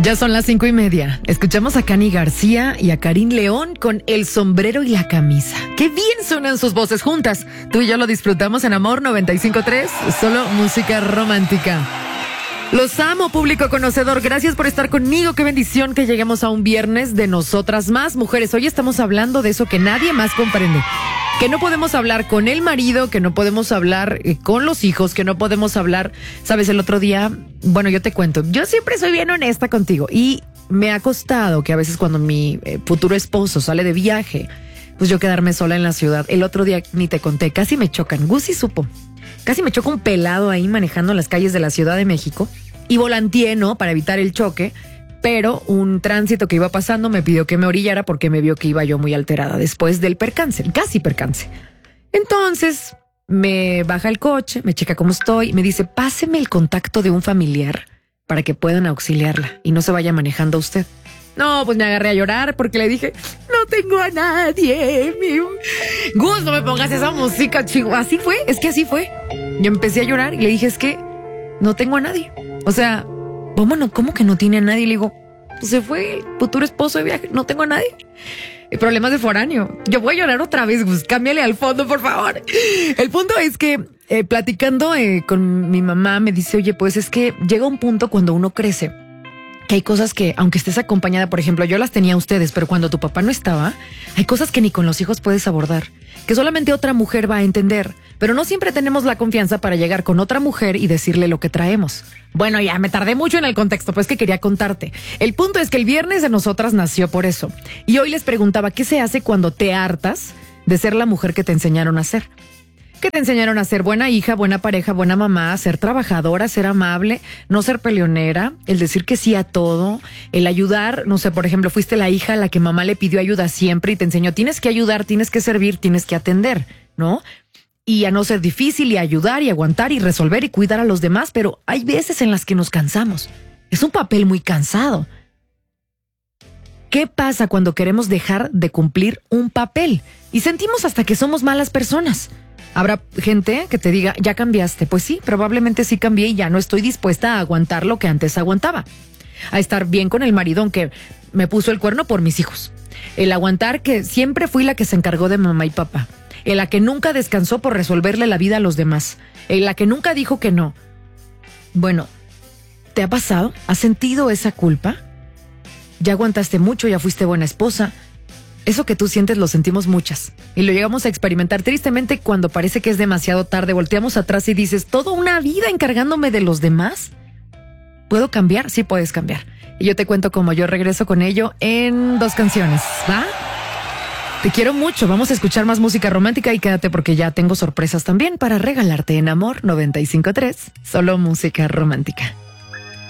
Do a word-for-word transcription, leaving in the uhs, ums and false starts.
Ya son las cinco y media. Escuchamos a Cani García y a Karim León con El sombrero y la camisa. ¡Qué bien suenan sus voces juntas! Tú y yo lo disfrutamos en Amor noventa y cinco punto tres, solo música romántica. Los amo, público conocedor. Gracias por estar conmigo. Qué bendición que lleguemos a un viernes de nosotras más mujeres. Hoy estamos hablando de eso que nadie más comprende. Que no podemos hablar con el marido, que no podemos hablar eh, con los hijos, que no podemos hablar. Sabes, el otro día, bueno, yo te cuento, yo siempre soy bien honesta contigo y me ha costado que a veces cuando mi eh, futuro esposo sale de viaje, pues yo quedarme sola en la ciudad. El otro día ni te conté, casi me chocan. Gusi supo. Casi me choca un pelado ahí manejando en las calles de la Ciudad de México y volanteé, ¿no? Para evitar el choque. Pero un tránsito que iba pasando me pidió que me orillara porque me vio que iba yo muy alterada después del percance, casi percance. Entonces me baja el coche, me checa cómo estoy, me dice, páseme el contacto de un familiar para que puedan auxiliarla y no se vaya manejando usted. No, pues me agarré a llorar porque le dije, no tengo a nadie. Mi... Gus, no me pongas esa música, chico. Así fue, es que así fue. Yo empecé a llorar y le dije, es que no tengo a nadie. O sea... ¿Cómo, no, ¿Cómo que no tiene a nadie? Le digo, pues se fue el futuro esposo de viaje, no tengo a nadie. El problema es de foráneo. Yo voy a llorar otra vez, pues cámbiale al fondo, por favor. El punto es que, eh, platicando eh, con mi mamá, me dice, oye, pues es que llega un punto cuando uno crece, que hay cosas que, aunque estés acompañada, por ejemplo, yo las tenía a ustedes, pero cuando tu papá no estaba, hay cosas que ni con los hijos puedes abordar, que solamente otra mujer va a entender, pero no siempre tenemos la confianza para llegar con otra mujer y decirle lo que traemos. Bueno, ya me tardé mucho en el contexto, pues que quería contarte. El punto es que el viernes de nosotras nació por eso. Y hoy les preguntaba, ¿qué se hace cuando te hartas de ser la mujer que te enseñaron a ser? Que te enseñaron a ser buena hija, buena pareja, buena mamá, ser trabajadora, ser amable, no ser peleonera, el decir que sí a todo, el ayudar, no sé, por ejemplo, fuiste la hija a la que mamá le pidió ayuda siempre y te enseñó, tienes que ayudar, tienes que servir, tienes que atender, ¿no? Y a no ser difícil y ayudar y aguantar y resolver y cuidar a los demás, pero hay veces en las que nos cansamos. Es un papel muy cansado. ¿Qué pasa cuando queremos dejar de cumplir un papel? Y sentimos hasta que somos malas personas. Habrá gente que te diga, ya cambiaste. Pues sí, probablemente sí cambié y ya no estoy dispuesta a aguantar lo que antes aguantaba. A estar bien con el marido aunque me puso el cuerno por mis hijos. El aguantar que siempre fui la que se encargó de mamá y papá. El la que nunca descansó por resolverle la vida a los demás. El la que nunca dijo que no. Bueno, ¿te ha pasado? ¿Has sentido esa culpa? Ya aguantaste mucho, ya fuiste buena esposa. Eso que tú sientes lo sentimos muchas. Y lo llegamos a experimentar tristemente cuando parece que es demasiado tarde. Volteamos atrás y dices, ¿toda una vida encargándome de los demás? ¿Puedo cambiar? Sí puedes cambiar. Y yo te cuento cómo yo regreso con ello en dos canciones, ¿va? Te quiero mucho. Vamos a escuchar más música romántica y quédate porque ya tengo sorpresas también para regalarte en Amor noventa y cinco punto tres. Solo música romántica.